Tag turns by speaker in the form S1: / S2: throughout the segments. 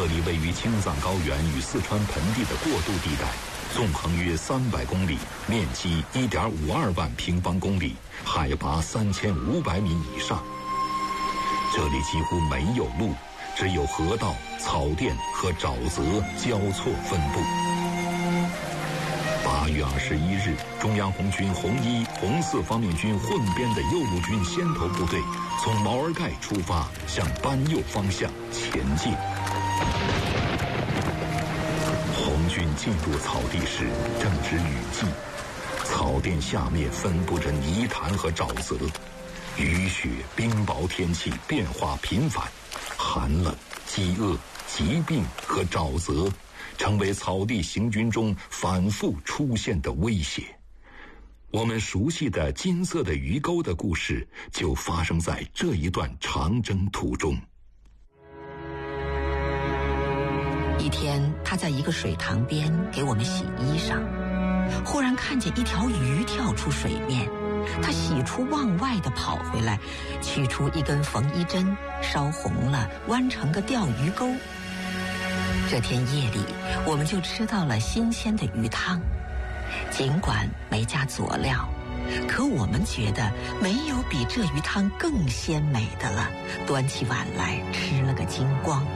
S1: 这里位于青藏高原与四川盆地的过渡地带，纵横约300公里，面积1.52万平方公里，海拔3500米以上。这里几乎没有路，只有河道、草甸和沼泽交错分布。8月21日，中央红军红一、红四方面军混编的右路军先头部队从毛尔盖出发，向班右方向前进。红军进入草地时正值雨季，草甸下面分布着泥潭和沼泽，雨雪冰雹天气变化频繁，寒冷、饥饿、疾病和沼泽成为草地行军中反复出现的威胁。我们熟悉的金色的鱼钩的故事就发生在这一段长征途中。
S2: 一天，他在一个水塘边给我们洗衣裳，忽然看见一条鱼跳出水面，他喜出望外地跑回来，取出一根缝衣针，烧红了，弯成个钓鱼钩。这天夜里，我们就吃到了新鲜的鱼汤，尽管没加佐料，可我们觉得没有比这鱼汤更鲜美的了，端起碗来吃了个精光。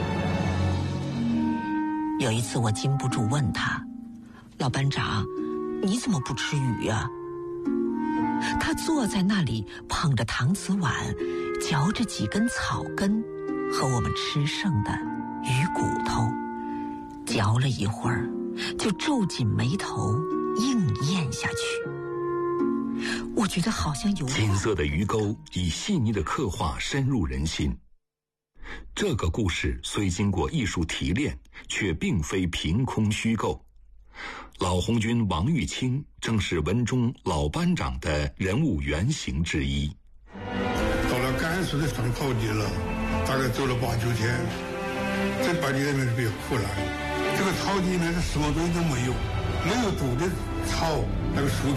S2: 有一次我禁不住问他，老班长，你怎么不吃鱼呀？他坐在那里捧着搪瓷碗，嚼着几根草根和我们吃剩的鱼骨头，嚼了一会儿就皱紧眉头硬咽下去。我觉得好像有
S1: 金色的鱼钩以细腻的刻画深入人心。这个故事虽经过艺术提炼，却并非凭空虚构。老红军王玉清正是文中老班长的人物原型之一。
S3: 到了甘肃的上草地了，大概走了8、9天，这8、9天是比较苦难。这个草地呢，是什么东西都没有，没有住的草，那个树